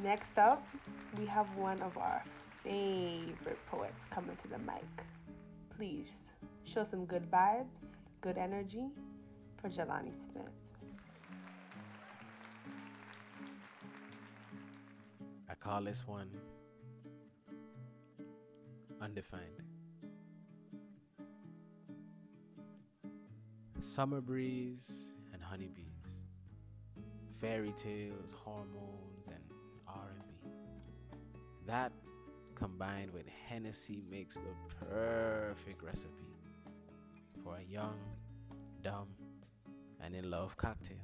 Next up, we have one of our favorite poets coming to the mic. Please show some good vibes, good energy for Jelani Smith. I call this one Undefined. Summer breeze and honeybees, fairy tales, hormones, and R&B. That combined with Hennessy makes the perfect recipe for a young, dumb, and in love cocktail.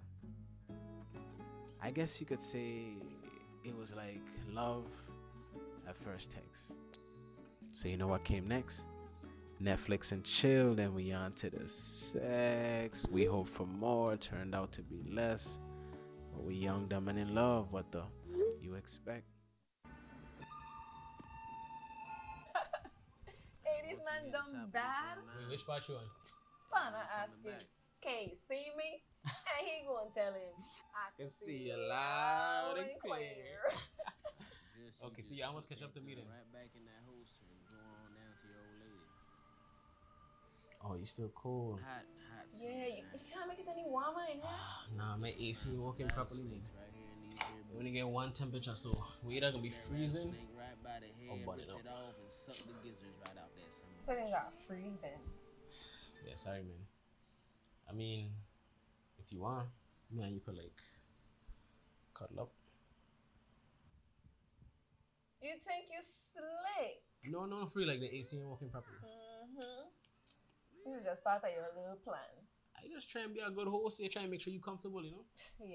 I guess you could say it was like love at first text. So you know what came next? Netflix and chill, then we on to the sex. We hope for more, turned out to be less. But we young, dumb, and in love. What the you expect? Hey, this man done bad. Wait, which part you on? Fana ask him, can you see me? And he gonna tell him, I can see you loud and clear. Okay, see, you almost catch up to me then. Right back in that holster and go on down to your old lady. Oh, you still cool? Hot. Yeah, you can't make it any warmer in here. Nah, my AC ain't working properly, man. Right here in these here We only get one temperature, so we either gonna be freezing. snake right by the Oh, head, buddy, rip no. it off and suck the gizzards right out that summer. So you got freeze then. Yeah, sorry, man. I mean, if you want, man, you could like cuddle up. You think you slick? No, I'm free. Like the AC ain't working properly. Mm-hmm. This is just part of your little plan. I just try and be a good host. I try and make sure you comfortable, you know.